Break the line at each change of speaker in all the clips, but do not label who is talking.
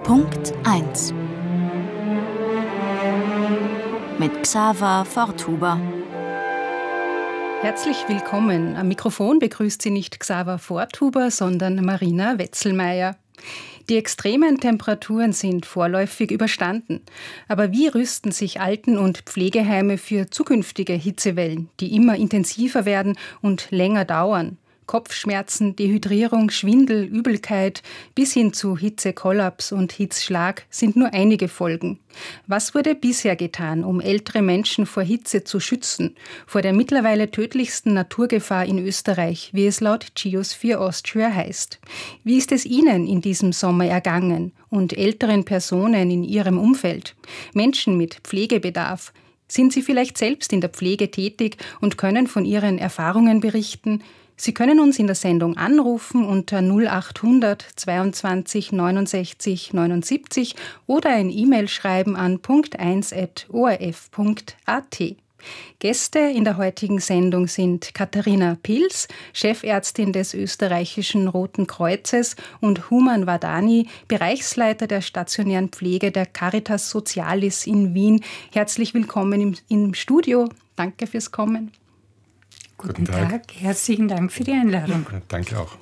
Punkt 1 mit Xaver Forthuber.
Herzlich willkommen. Am Mikrofon begrüßt Sie nicht Xaver Forthuber, sondern Marina Wetzelmeier. Die extremen Temperaturen sind vorläufig überstanden. Aber wie rüsten sich Alten- und Pflegeheime für zukünftige Hitzewellen, die immer intensiver werden und länger dauern? Kopfschmerzen, Dehydrierung, Schwindel, Übelkeit bis hin zu Hitzekollaps und Hitzschlag sind nur einige Folgen. Was wurde bisher getan, um ältere Menschen vor Hitze zu schützen, vor der mittlerweile tödlichsten Naturgefahr in Österreich, wie es laut Geosphere Austria heißt? Wie ist es Ihnen in diesem Sommer ergangen und älteren Personen in Ihrem Umfeld? Menschen mit Pflegebedarf? Sind Sie vielleicht selbst in der Pflege tätig und können von Ihren Erfahrungen berichten? Sie können uns in der Sendung anrufen unter 0800 22 69 79 oder ein E-Mail schreiben an punkt1@orf.at. Gäste in der heutigen Sendung sind Katharina Pils, Chefärztin des österreichischen Roten Kreuzes, und Human Wadani, Bereichsleiter der stationären Pflege der Caritas Socialis in Wien. Herzlich willkommen im Studio. Danke fürs Kommen.
Guten Tag, herzlichen Dank für die Einladung.
Danke auch.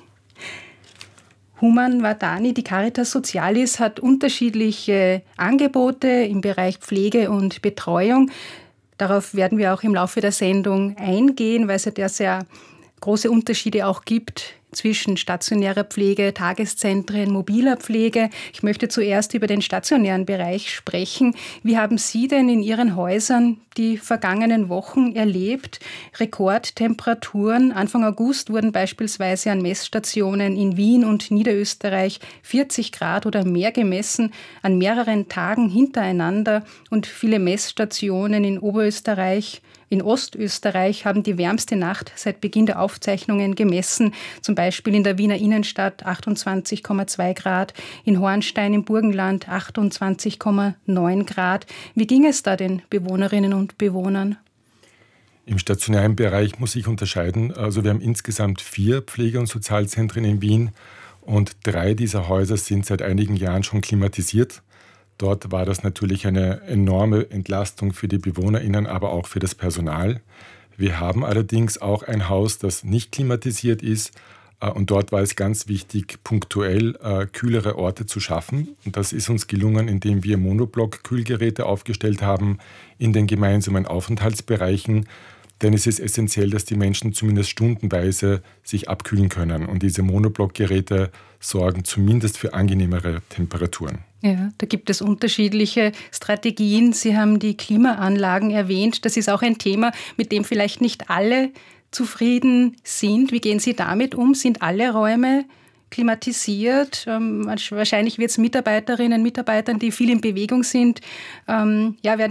Human Wadani, die Caritas Socialis hat unterschiedliche Angebote im Bereich Pflege und Betreuung. Darauf werden wir auch im Laufe der Sendung eingehen, weil es ja sehr große Unterschiede auch gibt zwischen stationärer Pflege, Tageszentren, mobiler Pflege. Ich möchte zuerst über den stationären Bereich sprechen. Wie haben Sie denn in Ihren Häusern die vergangenen Wochen erlebt? Rekordtemperaturen. Anfang August wurden beispielsweise an Messstationen in Wien und Niederösterreich 40 Grad oder mehr gemessen, an mehreren Tagen hintereinander. Und viele Messstationen in Oberösterreich, in Ostösterreich haben die wärmste Nacht seit Beginn der Aufzeichnungen gemessen. Zum Beispiel in der Wiener Innenstadt 28,2 Grad, in Hornstein im Burgenland 28,9 Grad. Wie ging es da den Bewohnerinnen und Bewohnern?
Im stationären Bereich muss ich unterscheiden. Also wir haben insgesamt 4 Pflege- und Sozialzentren in Wien und 3 dieser Häuser sind seit einigen Jahren schon klimatisiert. Dort war das natürlich eine enorme Entlastung für die BewohnerInnen, aber auch für das Personal. Wir haben allerdings auch ein Haus, das nicht klimatisiert ist. Und dort war es ganz wichtig, punktuell kühlere Orte zu schaffen. Und das ist uns gelungen, indem wir Monoblock-Kühlgeräte aufgestellt haben in den gemeinsamen Aufenthaltsbereichen. Denn es ist essentiell, dass die Menschen zumindest stundenweise sich abkühlen können. Und diese Monoblock-Geräte sorgen zumindest für angenehmere Temperaturen.
Ja, da gibt es unterschiedliche Strategien. Sie haben die Klimaanlagen erwähnt. Das ist auch ein Thema, mit dem vielleicht nicht alle zufrieden sind. Wie gehen Sie damit um? Sind alle Räume klimatisiert? Wahrscheinlich wird es Mitarbeiterinnen und Mitarbeitern, die viel in Bewegung sind, werden